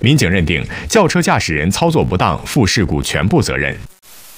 民警认定轿车驾驶人操作不当，负事故全部责任。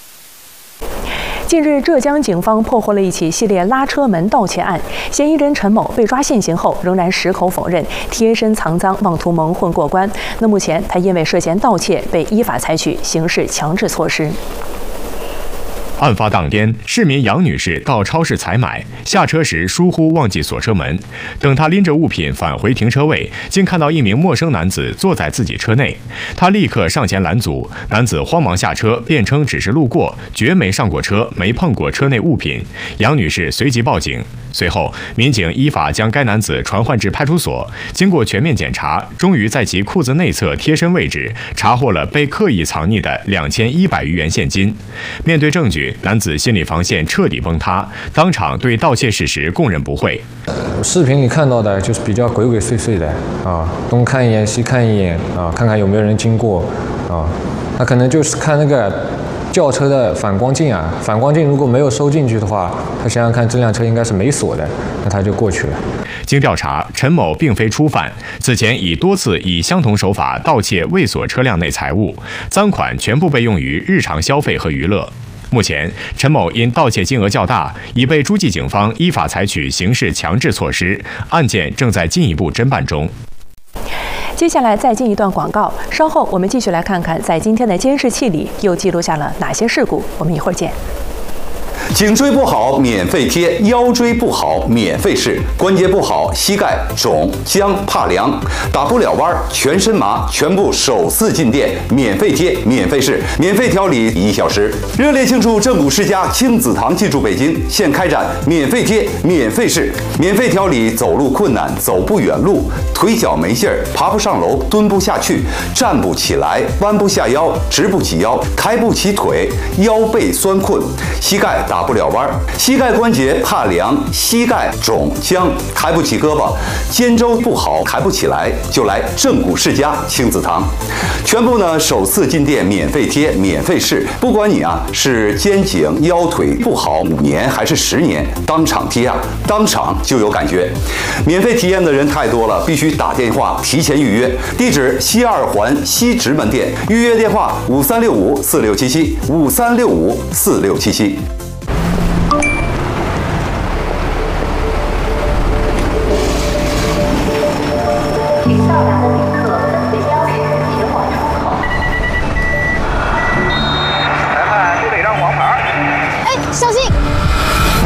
近日，浙江警方破获了一起系列拉车门盗窃案，嫌疑人陈某被抓现行后，仍然矢口否认，贴身藏赃，妄图蒙混过关。那目前，他因为涉嫌盗窃，被依法采取刑事强制措施。 案发当天，市民杨女士到超市采买，下车时疏忽忘记锁车门。等她拎着物品返回停车位，竟看到一名陌生男子坐在自己车内。她立刻上前拦阻，男子慌忙下车，辩称只是路过，绝没上过车，没碰过车内物品。杨女士随即报警。随后，民警依法将该男子传唤至派出所。经过全面检查，终于在其裤子内侧贴身位置查获了被刻意藏匿的2100余元现金。面对证据，男子心理防线彻底崩塌，当场对盗窃事实供认不讳。 视频里看到的就是比较鬼鬼祟祟的啊，东看一眼西看一眼啊，看看有没有人经过啊。他可能就是看那个轿车的反光镜啊，反光镜如果没有收进去的话，他想想看这辆车应该是没锁的，那他就过去了。 经调查，陈某并非初犯，此前已多次以相同手法盗窃未锁车辆内财物，赃款全部被用于日常消费和娱乐。目前，陈某因盗窃金额较大，已被诸暨警方依法采取刑事强制措施，案件正在进一步侦办中。 接下来再进一段广告，稍后我们继续来看看，在今天的监视器里又记录下了哪些事故。我们一会儿见。 颈椎不好免费贴，腰椎不好免费试，关节不好膝盖肿僵怕凉打不了弯全身麻，全部首次进店免费贴免费试，免费调理1小时。热烈庆祝正骨世家亲子堂进驻北京，现开展免费贴免费试，免费调理走路困难走不远路，腿脚没劲儿爬不上楼蹲不下去站不起来弯不下腰直不起腰抬不起腿腰背酸困膝盖打不了弯，膝盖关节怕凉，膝盖肿僵，抬不起胳膊，肩周不好，抬不起来，就来正骨世家亲子堂，全部呢首次进店免费贴，免费试，不管你是肩颈腰腿不好5年还是10年，当场贴当场就有感觉。免费体验的人太多了，必须打电话提前预约。地址西2环西直门店，预约电话5365467753654677。 请到达的